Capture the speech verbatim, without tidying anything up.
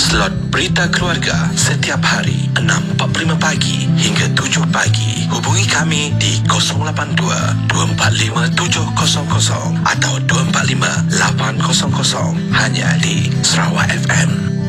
Slot Berita Keluarga setiap hari enam empat puluh lima pagi hingga tujuh pagi. Hubungi kami di kosong lapan dua, dua empat lima tujuh kosong kosong atau dua empat lima lapan kosong kosong hanya di Sarawak F M.